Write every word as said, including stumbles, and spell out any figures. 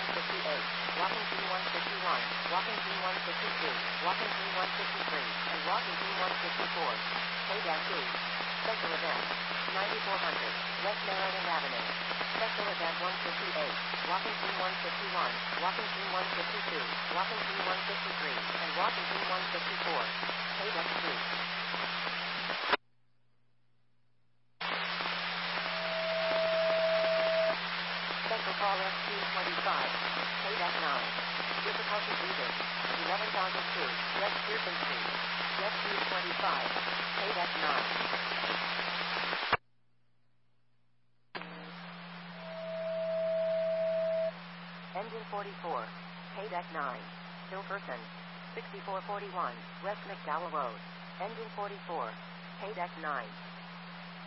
fifty-eight, Washington one fifty-one, Washington one fifty-two, Washington one fifty-three, and Washington one fifty-four. K-two. Special event. ninety-four hundred, West Maryland Avenue. Special event one fifty-eight, Washington one fifty-one, Washington one fifty-two, Washington one fifty-three, and Washington one fifty-four. K-two. Special call S Q twenty-five. K-nine. Difficulty reading. eleven thousand two, West Pearson Street. S Q twenty-five. K-nine. Engine forty-four. K-nine. Hilferson. sixty-four forty-one, West McDowell Road. Engine forty-four. K-nine.